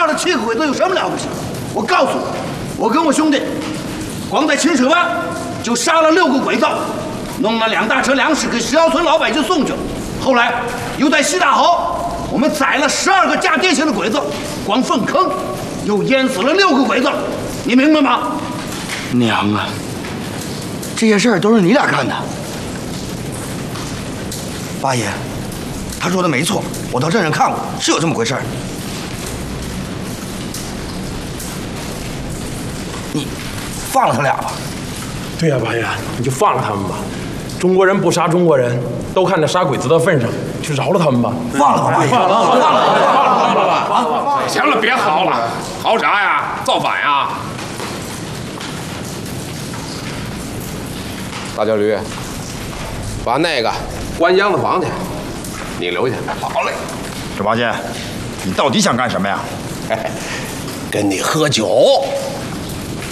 了7个鬼子有什么了不起？我告诉你，我跟我兄弟，光在秦水湾就杀了6个鬼子，弄了2大车粮食给石窑村老百姓送去了。后来又在西大壕，我们宰了12个架电线的鬼子，光粪坑又淹死了6个鬼子，你明白吗？ 娘啊，这些事儿都是你俩干的。八爷，他说的没错，我到镇上看过，是有这么回事儿。你放了他俩吧。 对呀，八爷，你就放了他们吧。中国人不杀中国人，都看在杀鬼子的份上，就饶了他们吧。 放了吧，八爷，放了吧。行了，别嚎了，嚎啥呀？造反呀！大脚驴，把那个关秧子房去，你留下。 好嘞。这八戒，你到底想干什么呀？ 跟你喝酒。